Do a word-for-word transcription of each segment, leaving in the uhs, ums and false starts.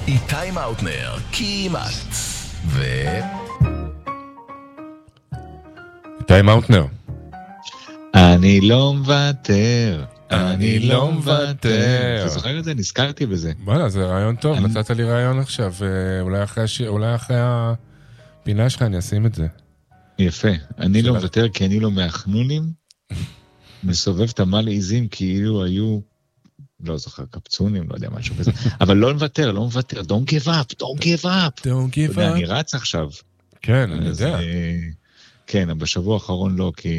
איתי מאוטנר, כמעט. ו... איתי מאוטנר. אני לא מוותר. אני לא מוותר. אתה זוכר את זה? נזכרתי בזה. בוא'נה, זה רעיון טוב. אני- נתת לי רעיון עכשיו. אולי אחרי השיר, אולי אחרי הפינה שלך אני אשים את זה. יפה. אני לא שאלה. מוותר כי אני לא מהחנונים. מסובב את המל עיזים כאילו היו, לא זוכר, קפצונים, לא יודע, משהו כזה. אבל לא מוותר, לא מוותר. Don't give up, don't give up. Don't אתה give יודע, אני up. רץ עכשיו. כן, אני אז, יודע. אה, כן, בשבוע האחרון לא, כי...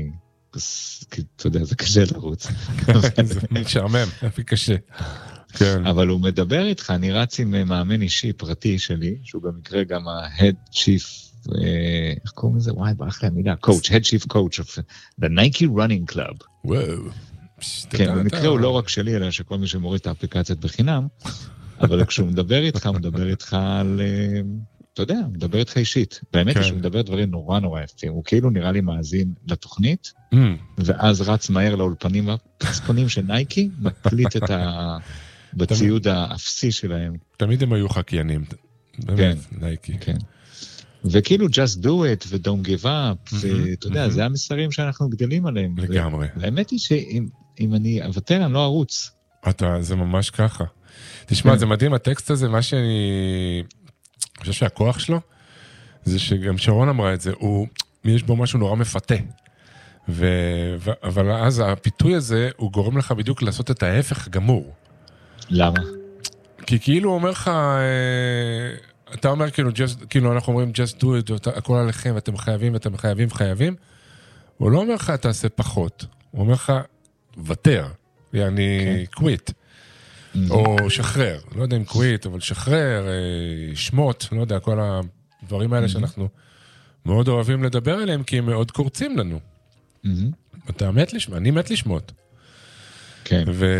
כי, אתה יודע, זה קשה לרוץ. זה משעמם, הכי קשה. כן. אבל הוא מדבר איתך, אני רץ עם מאמן אישי פרטי שלי, שהוא במקרה גם ה-Head Chief, אה, איך קוראים לזה? וואי, ברח לי המילה, Coach, Head Chief Coach of the Nike Running Club. וואו. כן, במקרה הוא לא רק שלי, אלא שכל מי שמוריד את האפליקציות בחינם, אבל כשהוא מדבר איתך, הוא מדבר איתך על... אה, אתה יודע, הוא מדבר איתך אישית. באמת כן. היא שהוא מדבר דברים נורא נורא יפים. הוא כאילו נראה לי מאזין לתוכנית, Mm, ואז רץ מהר לאולפנים הפצפונים של נייקי, מקליט את ה... בציוד האפסי שלהם. תמיד הם היו חקיינים. באמת, נייקי. כן. וכאילו just do it ו-don't give up, ואתה יודע, זה המסרים שאנחנו גדלים עליהם. לגמרי. והאמת היא שאם אם אני אוותר, אני לא ארוץ. אתה, זה ממש ככה. תשמע, כן. זה מדהים, הטקסט הזה, מה שאני... אני חושב שהכוח שלו, זה שגם שרון אמרה את זה, הוא, יש בו משהו נורא מפתה. ו... ו... אבל אז הפיתוי הזה, הוא גורם לך בדיוק לעשות את ההפך הגמור. למה? כי כאילו הוא אומר לך, אה, אתה אומר כאילו, just, כאילו אנחנו אומרים just do it, הכל עליכם, ואתם חייבים, ואתם חייבים, חייבים. הוא לא אומר לך, תעשה פחות. הוא אומר לך, ותר, יעני quit. או שחרר, לא יודע אם קוויט, אבל שחרר, שמות, לא יודע, כל הדברים האלה שאנחנו מאוד אוהבים לדבר עליהם, כי הם מאוד קורצים לנו. אתה מת לשמות, אני מת לשמות. כן.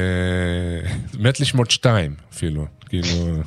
ומת לשמות שתיים, אפילו. כאילו...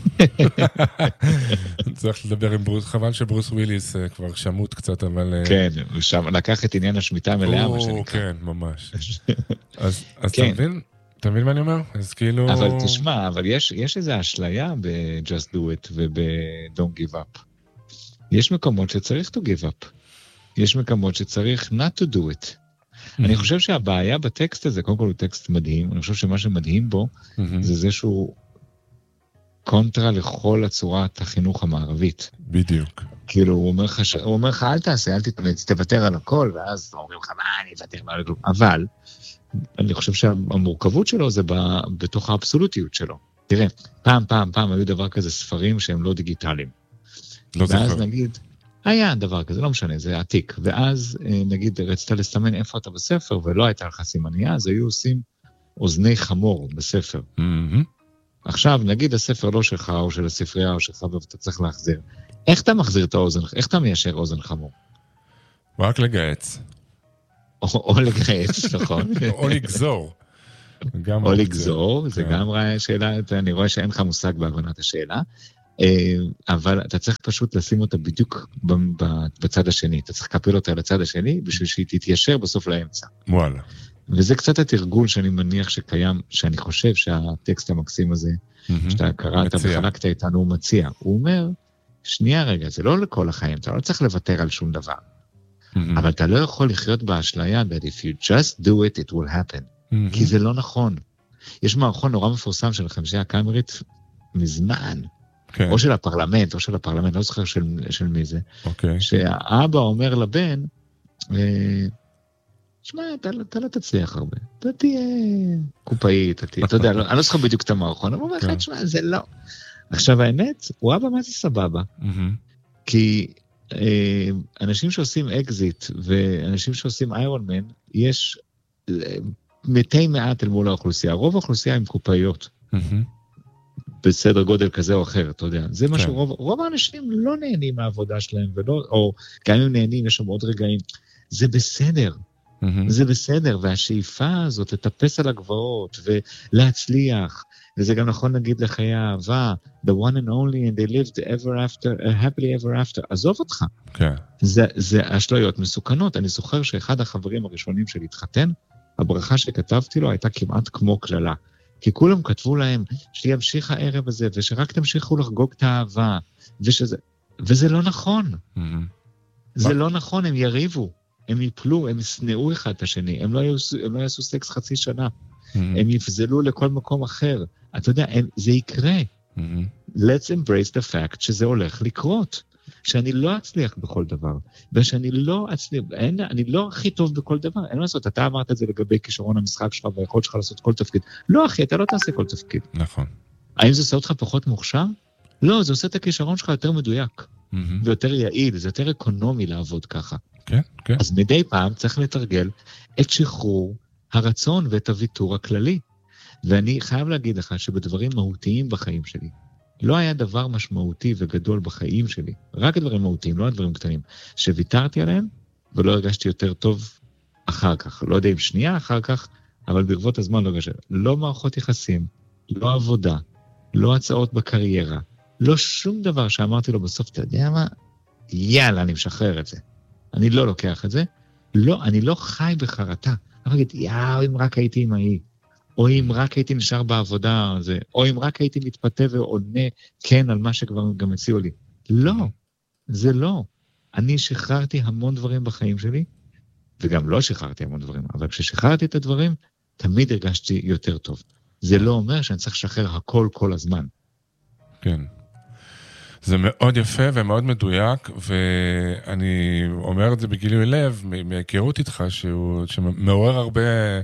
צריך לדבר עם ברוס, חבל שברוס וויליס כבר שמות קצת, אבל... כן, הוא שם לקח את עניין השמיטה המלאה, מה שנקרא. כן, ממש. אז אתה כן. מבין? אתה מבין מה אני אומר? אז כאילו... אבל תשמע, אבל יש, יש איזו אשליה ב-Just Do It וב-Don't Give Up. יש מקומות שצריך to give up. יש מקומות שצריך not to do it. אני חושב שהבעיה בטקסט הזה, קודם כל הוא טקסט מדהים, אני חושב שמה שמדהים בו, זה זה שהוא קונטרה לכל הצורת החינוך המערבית. בדיוק. כאילו, הוא אומר לך, הוא אומר לך, אל תעשה, אל תתאמץ, תוותר על הכל, ואז אומרים לך, מה, אני אוותר על כלום. אבל, אני חושב שהמורכבות שלו זה בתוך האבסולוטיות שלו. תראה, פעם, פעם, פעם היו דבר כזה ספרים שהם לא דיגיטליים. לא זוכר. ואז נגיד, היה דבר כזה, לא משנה, זה עתיק. ואז נגיד, רצית לסמן איפה אתה בספר, ולא הייתה לך סימניה, אז היו עושים אוזני חמור בספר. עכשיו, נגיד הספר לא שלך, או של הספרייה, או שלך, ואתה צריך להחזיר. איך אתה מחזיר את האוזן, איך אתה מיישר אוזן חמור? רק לגייץ. או, או לגייץ, נכון? או לגזור. או לגזור, זה גם שאלה, אני רואה שאין לך מושג בהבנת השאלה, אבל אתה צריך פשוט לשים אותה בדיוק בצד השני, אתה צריך לקפל אותה לצד השני, בשביל שהיא תתיישר בסוף לאמצע. וואלה. וזה קצת התרגול שאני מניח שקיים, שאני חושב שהטקסט המקסים הזה, שאתה קראת וחלקת איתנו, הוא מציע. הוא אומר, שנייה רגע, זה לא לכל החיים, אתה לא צריך לוותר על שום דבר. אבל אתה לא יכול לחיות באשליה, that if you just do it, it will happen. כי זה לא נכון. יש מערכון נורא מפורסם של חמישייה הקאמרית מזמן, או של הפרלמנט, או של הפרלמנט, לא זוכר של מי זה, שהאבא אומר לבן, שמע, אתה לא תצליח הרבה, אתה תהיה קופאי, אתה יודע, אני לא זוכר בדיוק את המערכון, אבל הוא אומר לך, שמע, זה לא. עכשיו האמת, הוא אבא מה זה סבבה, כי אנשים שעושים אקזיט, ואנשים שעושים איירון מן, יש מתי מעט אל מול האוכלוסייה, רוב האוכלוסייה הם קופאיות, בסדר גודל כזה או אחר, אתה יודע, זה משהו, רוב, רוב האנשים לא נהנים מהעבודה שלהם, ולא, או גם אם נהנים, יש שם עוד רגעים, זה בסדר, זה בסדר, והשאיפה הזאת, לטפס על הגבעות, ולהצליח, וזה גם נכון נגיד לחיי האהבה, the one and only, and they lived ever after, uh, happily ever after, עזוב אותך. כן. זה, זה אשליות מסוכנות. אני זוכר שאחד החברים הראשונים שלי התחתן, הברכה שכתבתי לו הייתה כמעט כמו כללה. כי כולם כתבו להם שימשיך הערב הזה, ושרק תמשיכו לחגוג את האהבה, ושזה, וזה לא נכון. Mm-hmm. זה לא נכון, הם יריבו, הם יפלו, הם יסנאו אחד את השני, הם לא יעשו, הם לא יעשו סקס חצי שנה, mm-hmm. הם יפזלו לכל מקום אחר. אתה יודע, הם, זה יקרה. Mm-hmm. Let's embrace the fact שזה הולך לקרות. שאני לא אצליח בכל דבר, ושאני לא אצליח, אין, אני לא הכי טוב בכל דבר, אין מה לעשות, אתה אמרת את זה לגבי כישרון המשחק שלך, והיכולת שלך לעשות כל תפקיד. לא אחי, אתה לא תעשה כל תפקיד. נכון. האם זה עושה אותך פחות מוכשר? לא, זה עושה את הכישרון שלך יותר מדויק, mm-hmm. ויותר יעיל, זה יותר אקונומי לעבוד ככה. כן, כן. אז מדי פעם צריך לתרגל את שחרור הרצון ואת הוויתור הכללי. ואני חייב להגיד לך שבדברים מהותיים בחיים שלי, לא היה דבר משמעותי וגדול בחיים שלי, רק הדברים מהותיים, לא הדברים קטנים, שוויתרתי עליהם ולא הרגשתי יותר טוב אחר כך. לא יודע אם שנייה אחר כך, אבל ברבות הזמן לא הרגשתי. לא מערכות יחסים, לא עבודה, לא הצעות בקריירה, לא שום דבר שאמרתי לו בסוף, אתה יודע מה? יאללה, אני משחרר את זה. אני לא לוקח את זה. לא, אני לא חי בחרטה. אני אגיד, יאו, אם רק הייתי עם ההיא. או אם רק הייתי נשאר בעבודה הזה, או אם רק הייתי מתפתה ועונה כן על מה שכבר גם הציעו לי. לא, זה לא. אני שחררתי המון דברים בחיים שלי, וגם לא שחררתי המון דברים, אבל כששחררתי את הדברים, תמיד הרגשתי יותר טוב. זה לא אומר שאני צריך לשחרר הכל כל הזמן. כן. זה מאוד יפה ומאוד מדויק, ואני אומר את זה בגילוי לב, מהיכרות איתך, שהוא, שמעורר הרבה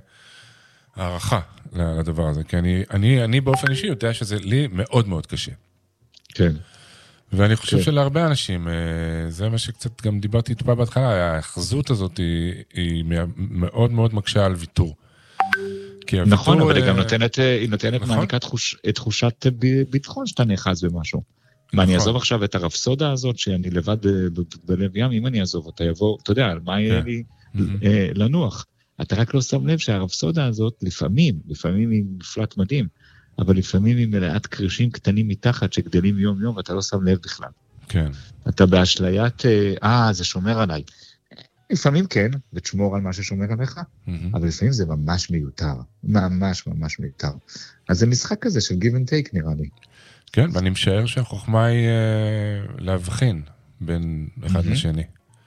הערכה לדבר הזה, כי אני, אני, אני באופן אישי יודע שזה לי מאוד מאוד קשה. כן. ואני חושב כן. שלהרבה אנשים, זה מה שקצת גם דיברתי טיפה בהתחלה, האחזות הזאת היא, היא מאוד מאוד מקשה על ויתור. נכון, אבל היא גם נותנת, היא נותנת מעניקה את תחושת ביטחון שאתה נאחז במשהו. מה, אני אעזוב עכשיו את הרפסודה הזאת, שאני לבד בלב ים, אם אני אעזוב אותה, יבוא, אתה יודע, על מה יהיה לי לנוח? אתה רק לא שם לב שהרפסודה הזאת, לפעמים, לפעמים היא מפלט מדהים, אבל לפעמים היא מלאת קרישים קטנים מתחת, שגדלים יום יום, ואתה לא שם לב בכלל. כן. אתה באשליית, אה, זה שומר עליי. לפעמים כן, ותשמור על מה ששומר עליך, אבל לפעמים זה ממש מיותר, ממש ממש מיותר. אז זה משחק כזה של give and take נראה לי. כן, ואני משער שהחוכמה היא להבחין בין אחד לשני.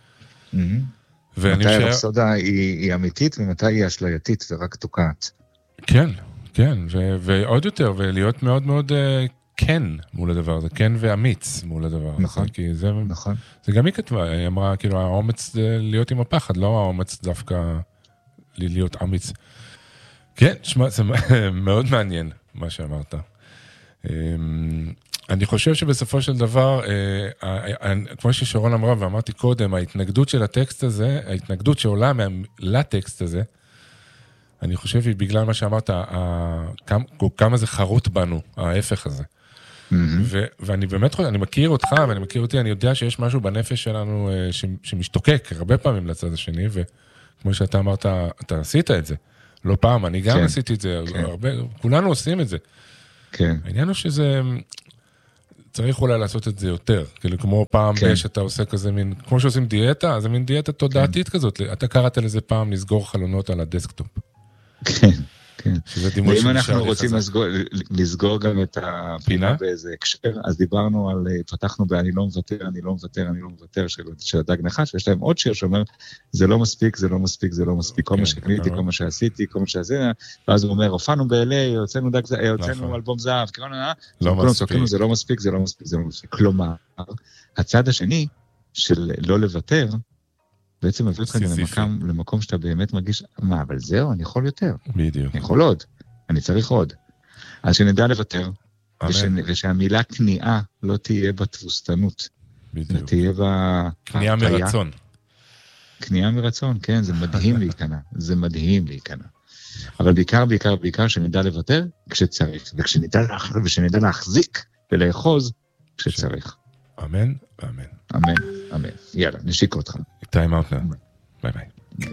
מתי הרפסודה היא אמיתית ומתי היא אשלייתית ורק תוקעת. כן, כן, ועוד יותר, ולהיות מאוד מאוד כן מול הדבר הזה, כן ואמיץ מול הדבר הזה. נכון, נכון. זה גם היא כתבה, היא אמרה, כאילו, האומץ להיות עם הפחד, לא האומץ דווקא להיות אמיץ. כן, שמה, זה מאוד מעניין מה שאמרת. אני חושב שבסופו של דבר, כמו ששרון אמרה ואמרתי קודם, ההתנגדות של הטקסט הזה, ההתנגדות שעולה לטקסט הזה, אני חושב היא בגלל מה שאמרת, כמה זה חרוט בנו, ההפך הזה. ואני באמת חושב, אני מכיר אותך ואני מכיר אותי, אני יודע שיש משהו בנפש שלנו שמשתוקק הרבה פעמים לצד השני, וכמו שאתה אמרת, אתה עשית את זה. לא פעם, אני גם עשיתי את זה, כולנו עושים את זה. העניין הוא שזה, צריך אולי לעשות את זה יותר, כאילו כמו פעם שאתה עושה כזה מין, כמו שעושים דיאטה, זה מין דיאטה תודעתית כזאת, אתה קראת לזה פעם לסגור חלונות על הדסקטופ. כן, כן. ואם אנחנו רוצים לסגור גם את הפינה באיזה הקשר, אז דיברנו על, פתחנו ב"אני לא מוותר, אני לא מוותר, אני לא מוותר" של הדג נחש, ויש להם עוד שיר שאומר, זה לא מספיק, זה לא מספיק, זה לא מספיק, כל מה שקניתי, כל מה שעשיתי, כל מה שעשיתי, ואז הוא אומר, הופענו ב-אל איי, יוצאנו דג, יוצאנו אלבום זהב, כולנו, זה לא מספיק, זה לא מספיק, זה לא מספיק. כלומר, הצד השני של לא לוותר, בעצם מביא אותך גם למקום שאתה באמת מרגיש, מה, אבל זהו, אני יכול יותר. בדיוק. אני יכול עוד, אני צריך עוד. אז שנדע לוותר, ושהמילה כניעה לא תהיה בתבוסתנות. בדיוק. תהיה ב... כניעה מרצון. כניעה מרצון, כן, זה מדהים להיכנע. זה מדהים להיכנע. אבל בעיקר, בעיקר, בעיקר, שנדע לוותר כשצריך, ושנדע להחזיק ולאחוז כשצריך. אמן, אמן. אמן, אמן. יאללה, נשיק אותך. איתי מאוטנר. ביי ביי.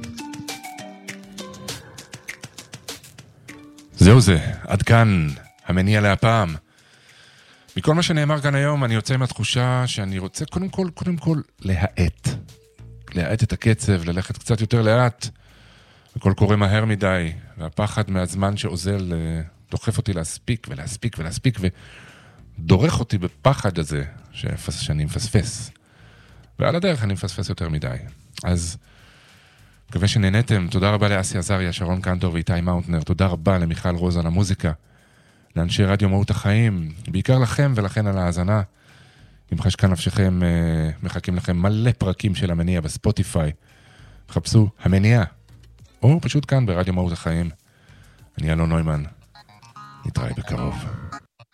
זהו זה, עד כאן המניע להפעם. מכל מה שנאמר כאן היום, אני יוצא עם התחושה שאני רוצה קודם כל, קודם כל, להאט. להאט את הקצב, ללכת קצת יותר לאט. הכל קורה מהר מדי, והפחד מהזמן שעוזל דוחף אותי להספיק ולהספיק ולהספיק, ודורך אותי בפחד הזה שאני מפספס. ועל הדרך אני מפספס יותר מדי. אז מקווה שנהנתם. תודה רבה לאסי עזריה, שרון קנטור ואיתי מאוטנר. תודה רבה למיכל רוז על המוזיקה, לאנשי רדיו מהות החיים, בעיקר לכם ולכן על ההאזנה. אם חשקה נפשכם, מחכים לכם מלא פרקים של המניע בספוטיפיי. חפשו המניע, או פשוט כאן ברדיו מהות החיים. אני אלון נוימן, נתראה בקרוב.